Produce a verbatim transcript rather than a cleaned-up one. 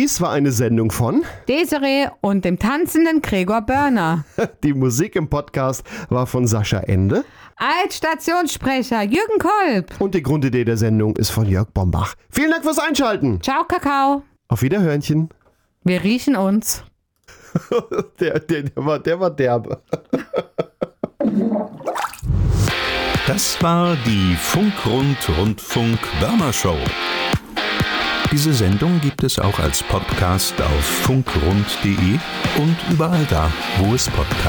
Dies war eine Sendung von Desiree und dem tanzenden Gregor Börner. Die Musik im Podcast war von Sascha Ende. Als Stationssprecher Jürgen Kolb. Und die Grundidee der Sendung ist von Jörg Bombach. Vielen Dank fürs Einschalten. Ciao, Kakao. Auf Wiederhörnchen. Wir riechen uns. der, der, der, war, der war derbe. Das war die Funkrund-Rundfunk-Börner-Show. Diese Sendung gibt es auch als Podcast auf funkrund punkt de und überall da, wo es Podcasts gibt.